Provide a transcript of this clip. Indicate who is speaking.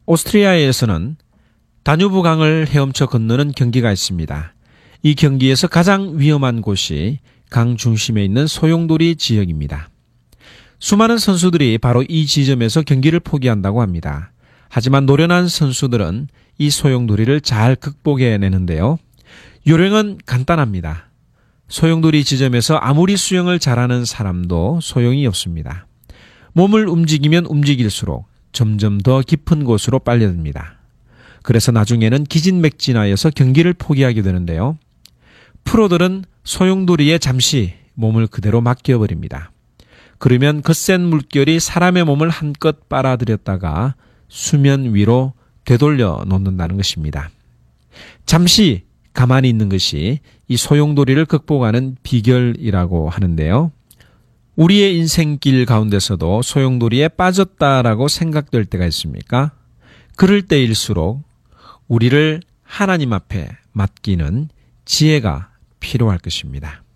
Speaker 1: 오스트리아에서는 다뉴브 강을 헤엄쳐 건너는 경기가 있습니다. 이 경기에서 가장 위험한 곳이 강 중심에 있는 소용돌이 지역입니다. 수많은 선수들이 바로 이 지점에서 경기를 포기한다고 합니다. 하지만 노련한 선수들은 이 소용돌이를 잘 극복해내는데요. 요령은 간단합니다. 소용돌이 지점에서 아무리 수영을 잘하는 사람도 소용이 없습니다. 몸을 움직이면 움직일수록 점점 더 깊은 곳으로 빨려듭니다. 그래서 나중에는 기진맥진하여서 경기를 포기하게 되는데요. 프로들은 소용돌이에 잠시 몸을 그대로 맡겨버립니다. 그러면 거센 물결이 사람의 몸을 한껏 빨아들였다가 수면 위로 되돌려 놓는다는 것입니다. 잠시 가만히 있는 것이 이 소용돌이를 극복하는 비결이라고 하는데요. 우리의 인생길 가운데서도 소용돌이에 빠졌다라고 생각될 때가 있습니까? 그럴 때일수록 우리를 하나님 앞에 맡기는 지혜가 필요할 것입니다.